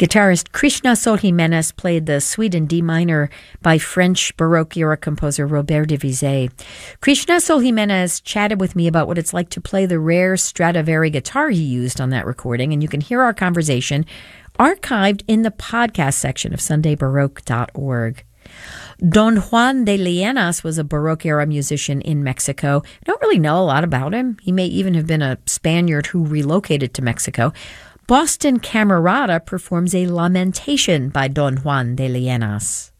Guitarist Krishna Sol Jimenez played the Suite in D minor by French Baroque era composer Robert de Vizet. Krishna Sol Jimenez chatted with me about what it's like to play the rare Stradivari guitar he used on that recording, and you can hear our conversation archived in the podcast section of SundayBaroque.org. Don Juan de Lienas was a Baroque-era musician in Mexico. I don't really know a lot about him. He may even have been a Spaniard who relocated to Mexico. Boston Camerata performs a lamentation by Don Juan de Lienas.